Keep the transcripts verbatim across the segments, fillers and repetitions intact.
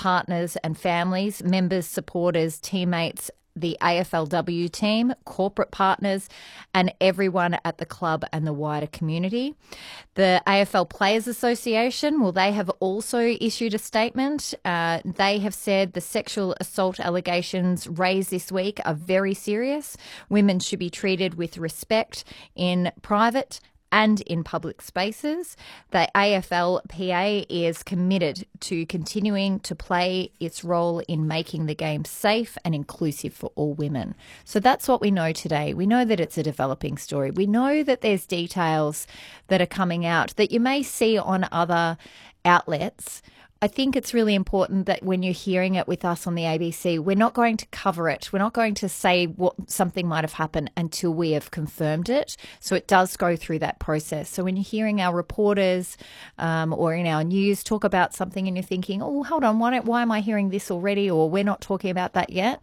partners and families, members, supporters, teammates, the A F L W team, corporate partners, and everyone at the club and the wider community. The A F L Players Association, well, they have also issued a statement. Uh, they have said the sexual assault allegations raised this week are very serious. Women should be treated with respect in private and in public spaces. The A F L P A is committed to continuing to play its role in making the game safe and inclusive for all women. So that's what we know today. We know that it's a developing story. We know that there's details that are coming out that you may see on other outlets. I think it's really important that when you're hearing it with us on the A B C, we're not going to cover it. We're not going to say what something might have happened until we have confirmed it. So it does go through that process. So when you're hearing our reporters um, or in our news talk about something and you're thinking, oh, hold on, why, don't, why am I hearing this already, or we're not talking about that yet?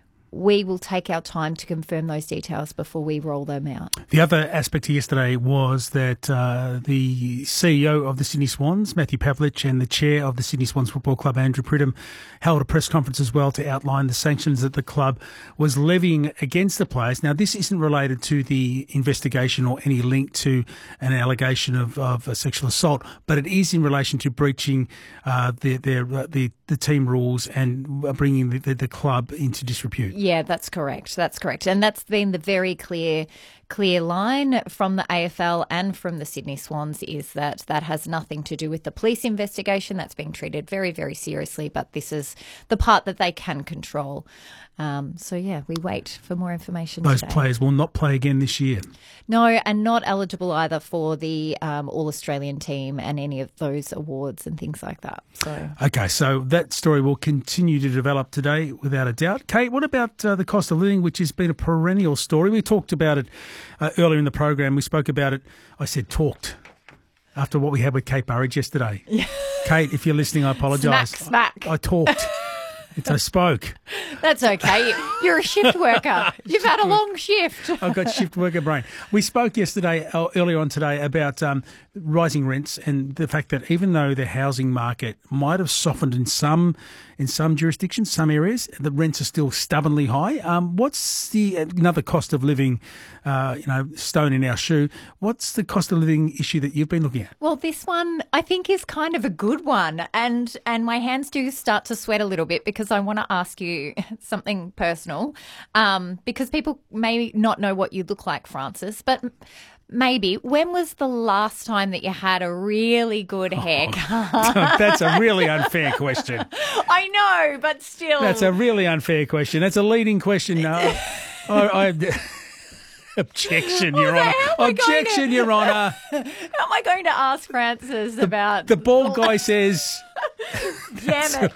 We will take our time to confirm those details before we roll them out. The other aspect yesterday was that uh, the C E O of the Sydney Swans, Matthew Pavlich, and the chair of the Sydney Swans Football Club, Andrew Pridham, held a press conference as well to outline the sanctions that the club was levying against the players. Now, this isn't related to the investigation or any link to an allegation of, of a sexual assault, but it is in relation to breaching uh, the, their, uh, the the team rules and bringing the, the, the club into disrepute. Yeah, that's correct. That's correct. And that's been the very clear clear line from the A F L and from the Sydney Swans, is that that has nothing to do with the police investigation. That's being treated very, very seriously, but this is the part that they can control. Um, so, yeah, we wait for more information Those today. players will not play again this year. No, and not eligible either for the um, All-Australian team and any of those awards and things like that. So, Okay, so that story will continue to develop today without a doubt. Kate, what about uh, the cost of living, which has been a perennial story? We talked about it uh, earlier in the program. We spoke about it. I said talked after what we had with Kate Burridge yesterday. Yeah. Kate, if you're listening, I apologise. Smack, smack. I, I talked. It's I spoke. That's okay. You're a shift worker. You've had a long shift. I've got shift worker brain. We spoke yesterday, uh, earlier on today, about um, rising rents and the fact that even though the housing market might have softened in some in some jurisdictions, some areas, the rents are still stubbornly high. Um, what's the another cost of living, uh, you know, stone in our shoe? What's the cost of living issue that you've been looking at? Well, this one I think is kind of a good one, and and my hands do start to sweat a little bit because I want to ask you something personal, um, because people may not know what you look like, Francis, but maybe when was the last time that you had a really good haircut? Oh, that's a really unfair question. I know, but still. That's a really unfair question. That's a leading question. No, I, I, objection, well, Your Honour. Objection, to, Your Honour. How am I going to ask Francis the, about... The bald guy says... Damn it.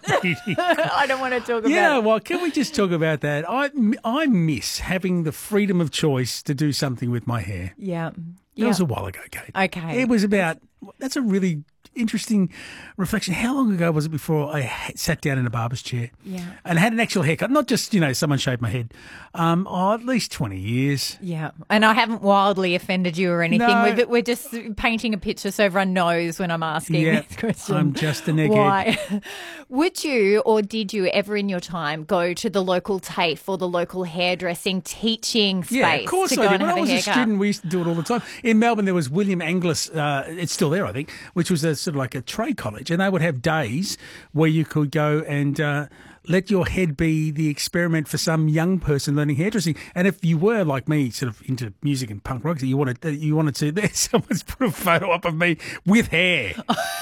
I don't want to talk about You know it. what? Can we just talk about that? I, I miss having the freedom of choice to do something with my hair. Yeah. That yeah. was a while ago, Kate. Okay. It was about... That's a really interesting reflection. How long ago was it before I sat down in a barber's chair yeah. and had an actual haircut? Not just, you know, someone shaved my head. Um, oh, at least twenty years. Yeah. And I haven't wildly offended you or anything. No. We're, we're just painting a picture so everyone knows when I'm asking Yeah, this question. I'm just an egghead. Why? Would you or did you ever in your time go to the local TAFE or the local hairdressing teaching space Yeah, of course to I go did. and When have I was a a haircut? student, we used to do it all the time. In Melbourne, there was William Anglis, uh, it's still there, I think, which was a sort of like a trade college, and they would have days where you could go and uh, let your head be the experiment for some young person learning hairdressing. And if you were like me, sort of into music and punk rock, you wanted you wanted to. There, someone's put a photo up of me with hair.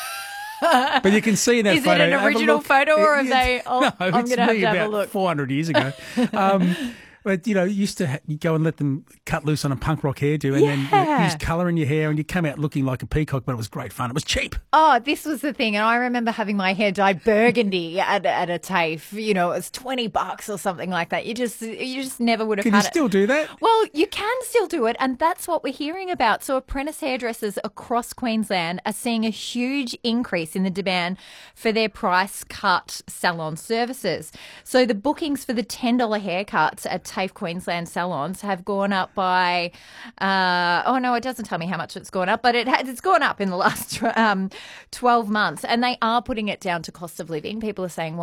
But you can see in that Is photo. it an original photo, or have It- they? Oh, no, I'm it's going to have me to have a about look. four hundred years ago. Um, But, you know, you used to ha- you go and let them cut loose on a punk rock hairdo and then Yeah. you use colour in your hair and you come out looking like a peacock, but it was great fun. It was cheap. Oh, this was the thing. And I remember having my hair dyed burgundy at, at a TAFE. You know, it was twenty bucks or something like that. You just you just never would have Can had you it. still do that? Well, you can still do it, and that's what we're hearing about. So apprentice hairdressers across Queensland are seeing a huge increase in the demand for their price cut salon services. So the bookings for the ten dollars haircuts at TAFE Queensland salons have gone up by, uh, oh no, it doesn't tell me how much it's gone up, but it has, it's gone up in the last um, twelve months, and they are putting it down to cost of living. People are saying, well,